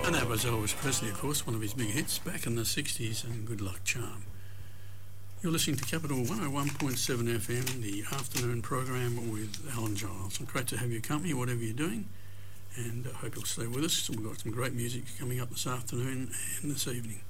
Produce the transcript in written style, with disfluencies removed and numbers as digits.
And that was Elvis Presley, of course, one of his big hits back in the 60s, and Good Luck Charm. You're listening to Capital 101.7 FM, the afternoon program with Alan Giles. And great to have your company, whatever you're doing, and I hope you'll stay with us. We've got some great music coming up this afternoon and this evening.